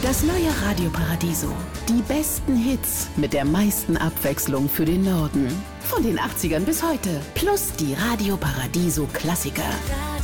Das neue Radio Paradiso. Die besten Hits mit der meisten Abwechslung für den Norden. Von den 80ern bis heute. Plus die Radio Paradiso Klassiker.